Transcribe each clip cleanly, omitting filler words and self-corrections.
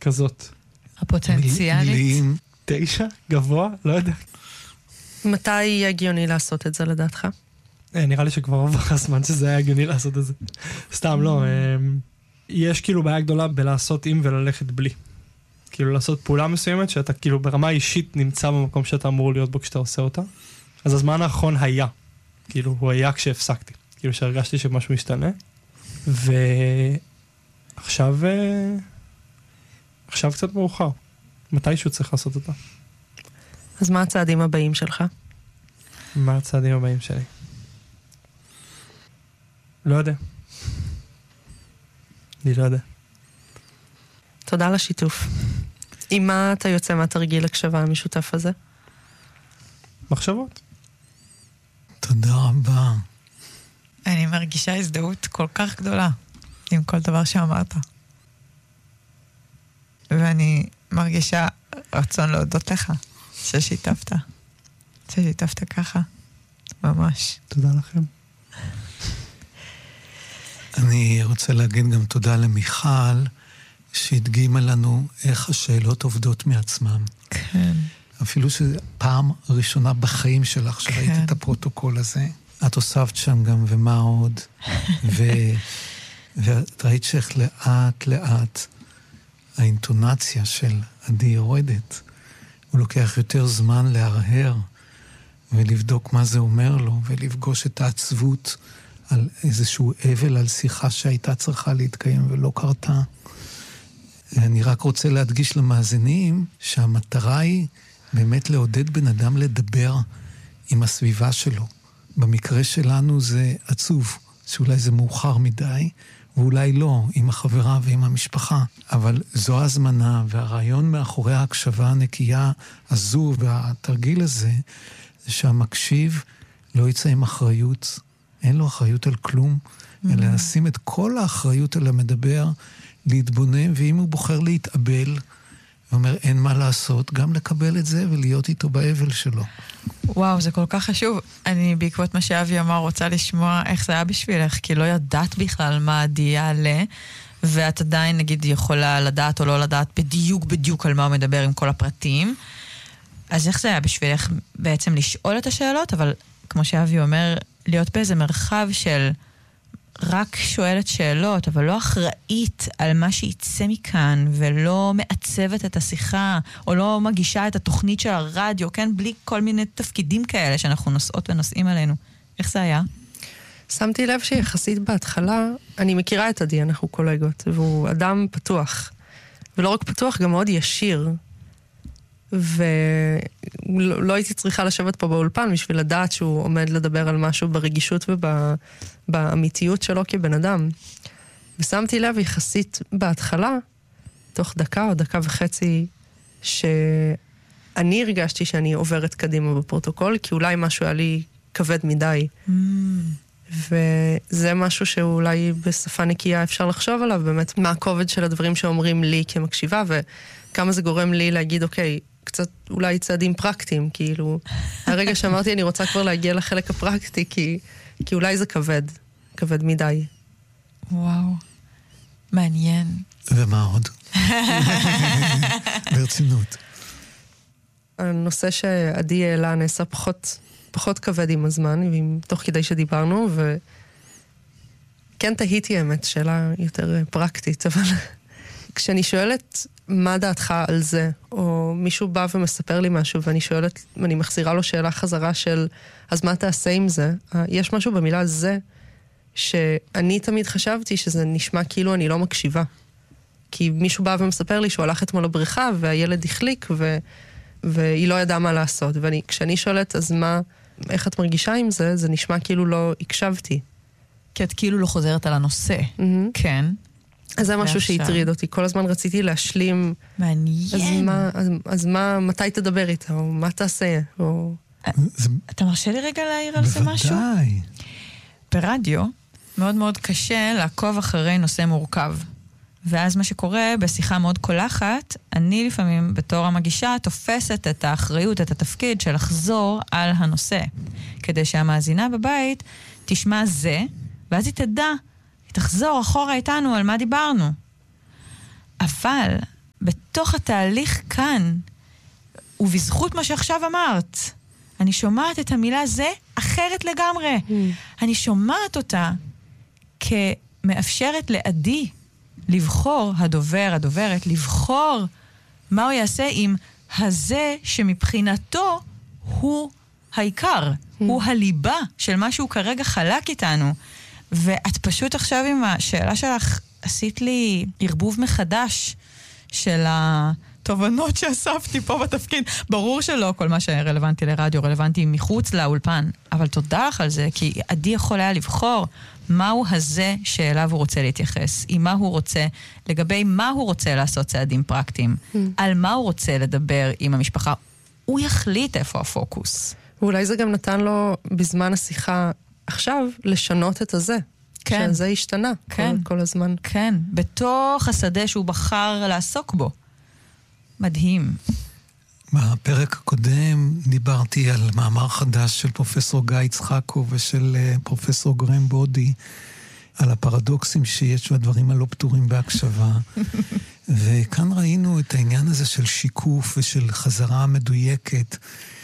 כזאת. הפוטנציאלית. מילים. 9? גבוה? לא יודע. מתי יהיה הגיוני לעשות את זה לדעתך? נראה לי שכבר עבר הזמן שזה היה הגיוני לעשות את זה. סתם, לא. יש כאילו בעיה גדולה בלעשות עם וללכת בלי. כאילו לעשות פעולה מסוימת שאתה כאילו ברמה אישית נמצא במקום שאתה אמור להיות בו כשאתה עושה אותה. אז הזמן האחרון היה. כאילו הוא היה כשהפסקתי. כאילו שהרגשתי שמשהו משתנה. ועכשיו קצת מאוחר. מתישהו צריך לעשות אותה. אז מה הצעדים הבאים שלך? מה הצעדים הבאים שלי? לא יודע. אני לא יודע. תודה על השיתוף. עם מה אתה יוצא מהתרגיל הקשבה המשותף הזה? מחשבות. תודה רבה. אני מרגישה הזדהות כל כך גדולה עם כל דבר שאמרת. ואני מרגישה רצון להודות לך ששיתפת ככה. ממש. תודה לכם. אני רוצה להגיד גם תודה למיכל, שהדגימה לנו איך השאלות עובדות מעצמם. כן. אפילו שפעם ראשונה בחיים שלך שראית את הפרוטוקול הזה, את הוספת שם גם ומה עוד, ואת ראית שאיך לאט לאט האינטונציה של עדי יורדת. הוא לוקח יותר זמן להרהר ולבדוק מה זה אומר לו, ולפגוש את העצבות על איזשהו אבל, על שיחה שהייתה צריכה להתקיים ולא קרתה. אני רק רוצה להדגיש למאזינים שהמטרה היא באמת לעודד בן אדם לדבר עם הסביבה שלו. במקרה שלנו זה עצוב, שאולי זה מאוחר מדי, ואולי לא, עם החברה ועם המשפחה. אבל זו הזמנה, והרעיון מאחורי ההקשבה הנקייה הזו והתרגיל הזה, זה שהמקשיב לא יצא עם אחריות, אין לו אחריות על כלום, אלא לשים את כל האחריות על המדבר, להתבונן, ואם הוא בוחר להתאבל, ואומר אין מה לעשות, גם לקבל את זה ולהיות איתו באבל שלו. וואו, זה כל כך חשוב. אני בעקבות מה שאבי אמר רוצה לשמוע איך זה היה בשבילך, כי לא ידעת בכלל מה עדי יעלה, ואת עדיין נגיד יכולה לדעת או לא לדעת בדיוק על מה הוא מדבר עם כל הפרטים. אז איך זה היה בשבילך בעצם לשאול את השאלות, אבל כמו שאבי אומר, להיות באיזה מרחב של רק שואלת שאלות, אבל לא אחראית על מה שיצא מכאן, ולא מעצבת את השיחה, או לא מגישה את התוכנית של הרדיו, כן? בלי כל מיני תפקידים כאלה שאנחנו נושאות ונושאים עלינו. איך זה היה? שמתי לב שיחסית בהתחלה, אני מכירה את עדי, אנחנו קולגות, והוא אדם פתוח. ולא רק פתוח, גם מאוד ישיר. ולא הייתי צריכה לשבת פה באולפן בשביל לדעת שהוא עומד לדבר על משהו ברגישות ובאמיתיות שלו כבן אדם. ושמתי לב יחסית בהתחלה, תוך דקה או דקה וחצי, שאני הרגשתי שאני עוברת קדימה בפרוטוקול, כי אולי משהו היה לי כבד מדי. וזה משהו שאולי בשפה נקייה אפשר לחשוב עליו, באמת מה הכובד של הדברים שאומרים לי כמקשיבה, וכמה זה גורם לי להגיד, אוקיי, קצת אולי צעדים פרקטיים, כאילו, הרגע שאמרתי אני רוצה כבר להגיע לחלק הפרקטי, כי אולי זה כבד מדי. וואו, מעניין. ומה עוד? ברצינות. הנושא שעדי העלה נעשה פחות כבד עם הזמן, תוך כדי שדיברנו, וכן תהיתי האמת, שאלה יותר פרקטית, אבל כשאני שואלת מה דעתך על זה, או מישהו בא ומספר לי משהו, ואני מחזירה לו שאלה חזרה של, אז מה תעשה עם זה? יש משהו במילה זה, שאני תמיד חשבתי שזה נשמע כאילו אני לא מקשיבה. כי מישהו בא ומספר לי שהוא הלך אתמול לבריכה, והילד החליק, והיא לא ידעה מה לעשות. וכשאני שואלת, אז איך את מרגישה עם זה? זה נשמע כאילו לא הקשבתי. כי את כאילו לא חוזרת על הנושא. כן. אז זה משהו שהטריד אותי. כל הזמן רציתי להשלים. מעניין. אז מתי תדבר איתה? או מה תעשה? אתה מרשה לי רגע להעיר על זה משהו? בוודאי. ברדיו מאוד מאוד קשה לעקוב אחרי נושא מורכב. ואז מה שקורה בשיחה מאוד קולחת, אני לפעמים בתור המגישה תופסת את האחריות, את התפקיד של לחזור על הנושא. כדי שהמאזינה בבית תשמע זה, ואז היא תדע, היא תחזור אחורה איתנו על מה דיברנו. אבל בתוך התהליך כאן, ובזכות מה שעכשיו אמרת, אני שומעת את המילה זה אחרת לגמרי. אני שומעת אותה כמאפשרת לעדי לבחור, הדוברת, לבחור מה הוא יעשה עם הזה שמבחינתו הוא העיקר, הוא הליבה של מה שהוא כרגע חלק איתנו. ואת פשוט עכשיו עם השאלה שלך עשית לי ערבוב מחדש של התובנות שאספתי פה בתפקיד. ברור שלא כל מה שרלוונטי לרדיו, רלוונטי מחוץ לאולפן, אבל תודה לך על זה, כי עדי יכול היה לבחור מהו הזה שאליו הוא רוצה להתייחס, עם מה הוא רוצה, לגבי מה הוא רוצה לעשות צעדים פרקטיים, על מה הוא רוצה לדבר עם המשפחה. הוא יחליט איפה הפוקוס. ואולי זה גם נתן לו בזמן השיחה עכשיו לשנות את הזה. כן. שזה השתנה כן. כל הזמן. כן, בתוך השדה שהוא בחר לעסוק בו. מדהים. בפרק הקודם דיברתי על מאמר חדש של פרופסור גיא יצחקו ושל פרופסור גרם בודי, על הפרדוקסים שיש בדברים הלא פתורים בהקשבה. וכאן ראינו את העניין הזה של שיקוף ושל חזרה מדויקת.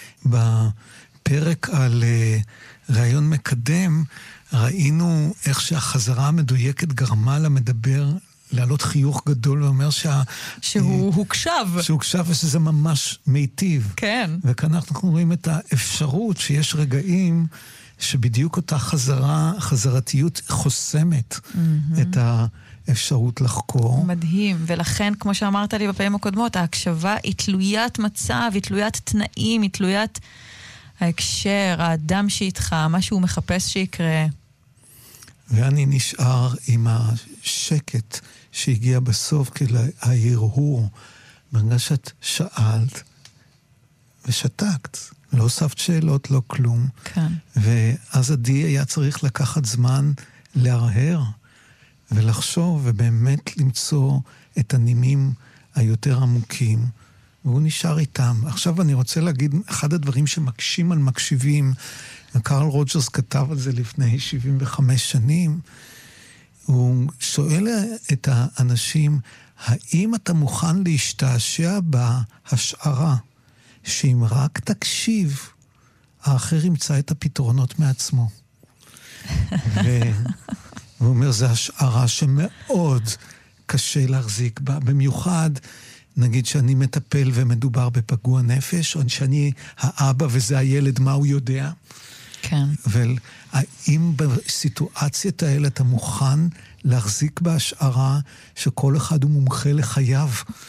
בפרק על רעיון מקדם, ראינו איך שהחזרה המדויקת גרמה למדבר לעלות חיוך גדול, ואומר שהוא הוקשב. שהוא הוקשב ושזה ממש מיטיב. כן. וכאן אנחנו רואים את האפשרות שיש רגעים שבדיוק אותה חזרתיות חוסמת את האפשרות לחקור. מדהים, ולכן, כמו שאמרת לי בפעמים הקודמות, ההקשבה היא תלוית מצב, היא תלוית תנאים, היא תלוית ההקשר, האדם שאיתך, מה שהוא מחפש שיקרה. ואני נשאר עם השקט שהגיע בסוף, כאילו ההרהור, ברגע שאת שאלת ושתקת, לא הוספת שאלות, לא כלום. כן. ואז עדי היה צריך לקחת זמן להרהר ולחשוב ובאמת למצוא את הנימים היותר עמוקים, והוא נשאר איתם. עכשיו אני רוצה להגיד, אחד הדברים שמקשים על מקשיבים, וקרל רוג'רס כתב על זה לפני 75 שנים, הוא שואל את האנשים, האם אתה מוכן להשתעשע בהשערה, שאם רק תקשיב, האחר ימצא את הפתרונות מעצמו. והוא אומר, זו השערה שמאוד קשה להחזיק בה, במיוחד נגיד שאני מטפל ומדובר בפגוע נפש, או שאני האבא וזה הילד, מה הוא יודע? כן. והאם בסיטואציות האלה אתה מוכן להחזיק בהשערה שכל אחד הוא מומחה לחייו,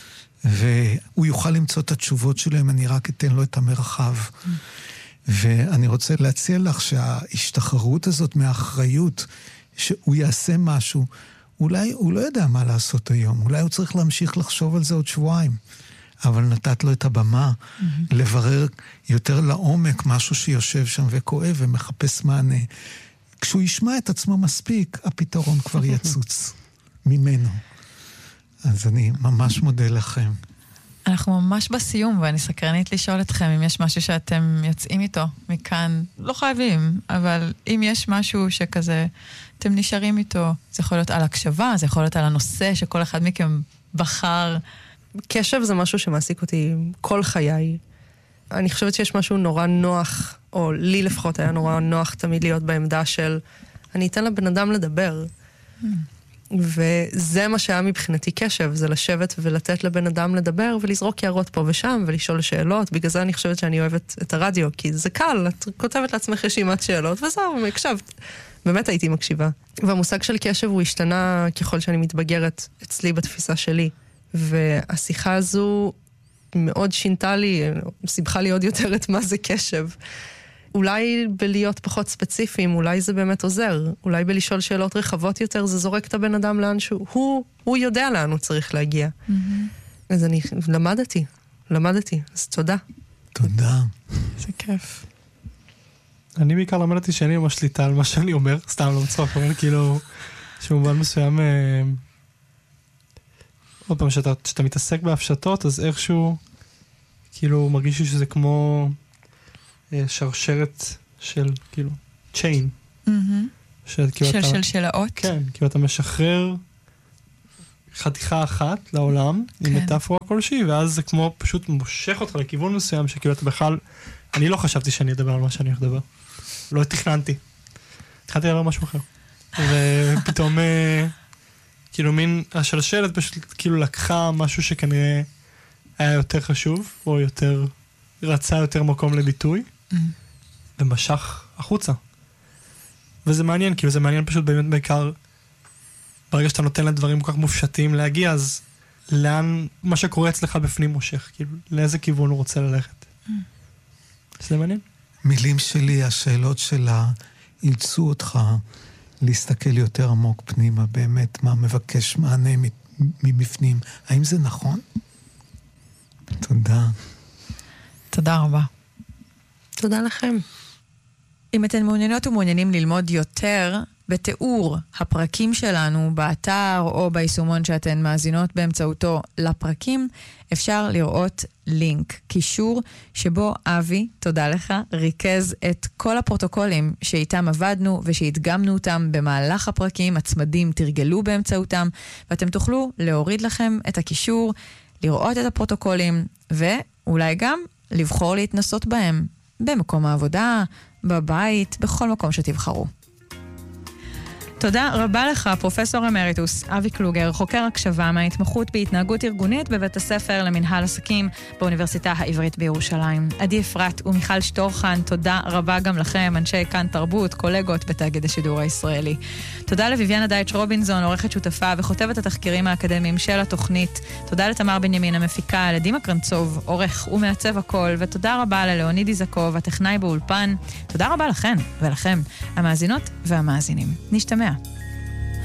והוא יוכל למצוא את התשובות שלהם, אני רק אתן לו את המרחב. ואני רוצה להציע לך שההשתחררות הזאת מהאחריות, שהוא יעשה משהו, אולי הוא לא יודע מה לעשות היום, אולי הוא צריך להמשיך לחשוב על זה עוד שבועיים, אבל נתת לו את הבמה לברר יותר לעומק משהו שיושב שם וכואב ומחפש מענה. כשהוא ישמע את עצמו מספיק, הפתרון כבר יצוץ ממנו. אז אני ממש מודה לכם. אנחנו ממש בסיום, ואני סקרנית לשאול אתכם אם יש משהו שאתם יוצאים איתו מכאן. לא חייבים, אבל אם יש משהו שכזה אתם נשארים איתו, זה יכול להיות על הקשבה, זה יכול להיות על הנושא שכל אחד מכם בחר. קשב זה משהו שמעסיק אותי כל חיי. אני חושבת שיש משהו נורא נוח, או לי לפחות היה נורא נוח תמיד להיות בעמדה של אני אתן לבן אדם לדבר. וזה מה שהיה מבחינתי קשב, זה לשבת ולתת לבן אדם לדבר ולזרוק הערות פה ושם ולשאול שאלות. בגלל זה אני חושבת שאני אוהבת את הרדיו, כי זה קל, את כותבת לעצמך רשימת שאלות וזהו, הקשבת. באמת הייתי מקשיבה. והמושג של קשב הוא השתנה ככל שאני מתבגרת אצלי בתפיסה שלי. והשיחה הזו מאוד שינתה לי, סיבכה לי עוד יותר את מה זה קשב. אולי בלהיות פחות ספציפיים, אולי זה באמת עוזר. אולי בלשאול שאלות רחבות יותר, זה זורק את הבן אדם לאן הוא יודע לאן הוא צריך להגיע. אז אני למדתי, אז תודה. תודה. זה כיף. אני בעיקר למדתי שאין לי ממש שליטה על מה שאני אומר, סתם לא מצחוק, אבל כאילו, שבמובן מסוים, עוד פעם, שאתה מתעסק בהפשטות, אז איכשהו, כאילו, מרגיש לי שזה כמו שרשרת של, כאילו, chain. של שלאות? כן, כאילו אתה משחרר חתיכה אחת לעולם, עם מטאפורה כלשהי, ואז זה כמו פשוט מושך אותך לכיוון מסוים, שכאילו אתה בכלל, אני לא חשבתי שאני אדבר על מה שאני הולך לדבר. לא תכננתי. התחלתי לדבר משהו אחר. ופתאום, כאילו מין, השלשלת פשוט כאילו לקחה משהו שכנראה היה יותר חשוב, או יותר, רצה יותר מקום לביטוי, ומשך החוצה. וזה מעניין, כאילו זה מעניין פשוט באמת בעיקר, ברגע שאתה נותן לדברים כל כך מופשטים להגיע, אז לאן מה שקורה אצלך בפנים מושך, כאילו, לאיזה כיוון הוא רוצה ללכת. זה מעניין. מילים שלי, השאלות שלה, אילצו אותך להסתכל יותר עמוק פנימה, באמת, מה מבקש מענה מבפנים. האם זה נכון? תודה. תודה רבה. תודה לכם. אם אתן מעוניינות ומעוניינים ללמוד יותר בתיאור הפרקים שלנו באתר או ביישומון שאתן מאזינות באמצעותו לפרקים, אפשר לראות לינק, קישור שבו אבי, תודה לך, ריכז את כל הפרוטוקולים שאיתם עבדנו ושהתגמנו אותם במהלך הפרקים, הצמדים תרגלו באמצעותם, ואתם תוכלו להוריד לכם את הקישור, לראות את הפרוטוקולים ואולי גם לבחור להתנסות בהם במקום העבודה, בבית, בכל מקום שתבחרו. תודה רבה לך, פרופסור אמריטוס אבי קלוגר, חוקר הקשבה מההתמחות בהתנהגות ארגונית בבית הספר למנהל עסקים באוניברסיטה העברית בירושלים. עדי אפרת ומיכל שטורחן, תודה רבה גם לכם, אנשי כאן תרבות, קולגות בתאגיד השידור הישראלי. תודה לויביאנה דייטש רובינזון, עורכת שותפה וכותבת התחקירים האקדמיים של התוכנית. תודה לתמר בנימין המפיקה, לדימה קרנצוב, עורך ומעצב הכל, ותודה רבה ללאוניד איזקוב, הטכנאי באולפן. תודה רבה לכן ולכם, המאזינות והמאזינים. נשתמע.